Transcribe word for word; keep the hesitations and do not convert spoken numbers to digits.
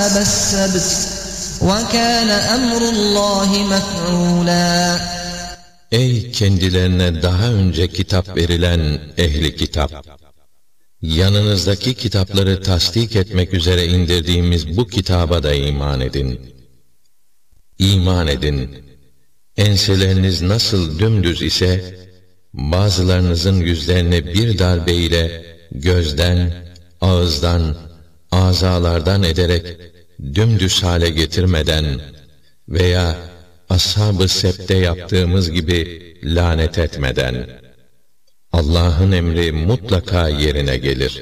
السبت وكان أمر الله مفعولا. Ey kendilerine daha önce kitap verilen ehli kitap! Yanınızdaki kitapları tasdik etmek üzere indirdiğimiz bu kitaba da iman edin. İman edin. Enseleriniz nasıl dümdüz ise, bazılarınızın yüzlerini bir darbe ile gözden, ağızdan, azalardan ederek dümdüz hale getirmeden veya ashab-ı septe yaptığımız gibi lanet etmeden, Allah'ın emri mutlaka yerine gelir.